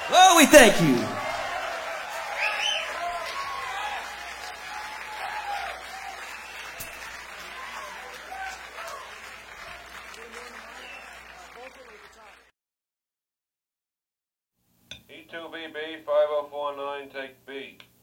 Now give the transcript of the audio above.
Oh, we thank you. E2BB 5049, take B.